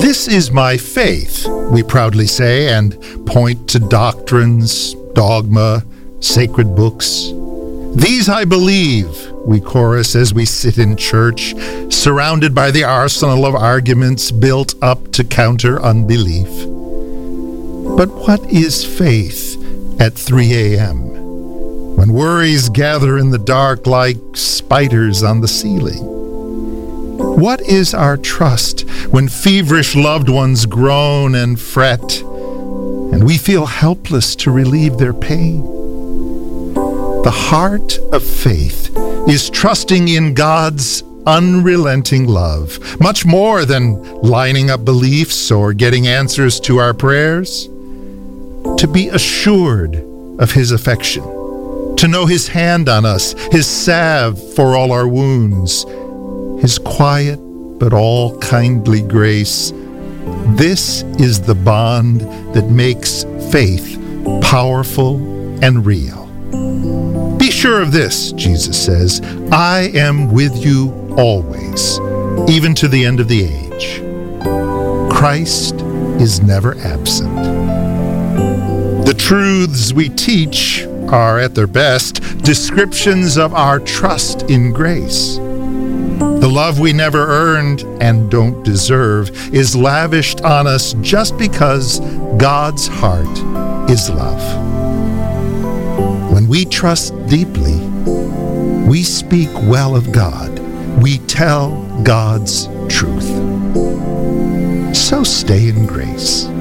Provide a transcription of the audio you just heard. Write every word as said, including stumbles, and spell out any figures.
This is my faith, we proudly say, and point to doctrines, dogma, sacred books. These I believe, we chorus as we sit in church, surrounded by the arsenal of arguments built up to counter unbelief. But what is faith at three a.m., when worries gather in the dark like spiders on the ceiling? What is our trust when feverish loved ones groan and fret, and we feel helpless to relieve their pain? The heart of faith is trusting in God's unrelenting love, much more than lining up beliefs or getting answers to our prayers. To be assured of His affection, to know His hand on us, His salve for all our wounds, His quiet but all kindly grace. This is the bond that makes faith powerful and real. Be sure of this, Jesus says, I am with you always, even to the end of the age. Christ is never absent. The truths we teach are, at their best, descriptions of our trust in grace. The love we never earned and don't deserve is lavished on us just because God's heart is love. When we trust deeply, we speak well of God. We tell God's truth. So stay in grace.